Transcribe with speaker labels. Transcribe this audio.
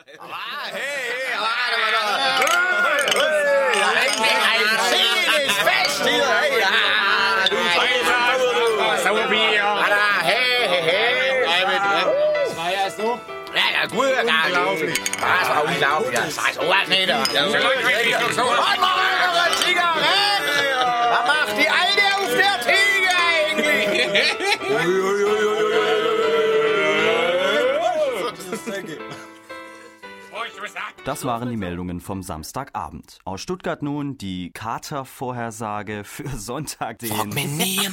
Speaker 1: Das war unglaublich. Das war sowas nicht. Was macht die Alte auf der Theke eigentlich?
Speaker 2: Das waren die Meldungen vom Samstagabend. Aus Stuttgart nun die Katervorhersage für Sonntag, den...